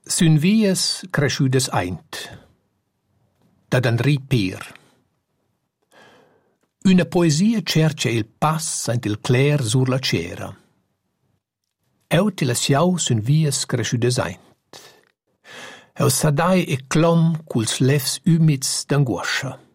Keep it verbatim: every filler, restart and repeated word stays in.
Sün vies cresciudes aint. Da Henri Peer. Una poesia cerca il pass ant il cler sur la cera. Eu ti la siau sün vies cresciudes aint. Eu sadai e clom culs lefs ümids d'angoscia.